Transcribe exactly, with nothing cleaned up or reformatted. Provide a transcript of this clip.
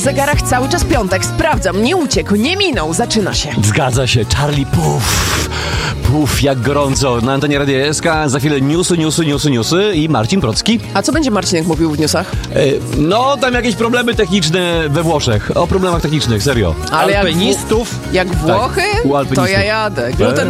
W zegarach cały czas piątek. Sprawdzam, nie uciekł, nie minął. Zaczyna się. Zgadza się. Charlie Puff. Puff, jak gorąco. Na antenie Radia S K za chwilę newsy, newsy, newsy, newsy i Marcin Procki. A co będzie Marcinek mówił w newsach? E, no, tam jakieś problemy techniczne we Włoszech. O problemach technicznych, serio. Ale Alpinistów? Jak, w, jak Włochy, Tak, u alpinistów. to ja jadę. Gluten